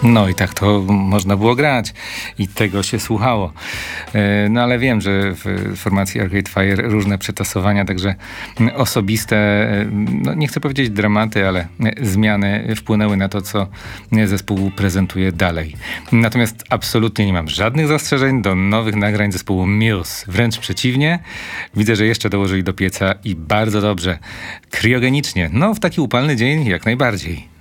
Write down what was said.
No i tak to można było grać i tego się słuchało. No ale wiem, że w formacji Arcade Fire różne przetasowania, także osobiste, no nie chcę powiedzieć dramaty, ale zmiany wpłynęły na to, co zespół prezentuje dalej. Natomiast absolutnie nie mam żadnych zastrzeżeń do nowych nagrań zespołu Muse. Wręcz przeciwnie, widzę, że jeszcze dołożyli do pieca i bardzo dobrze. Kriogenicznie, no w taki upalny dzień jak najbardziej.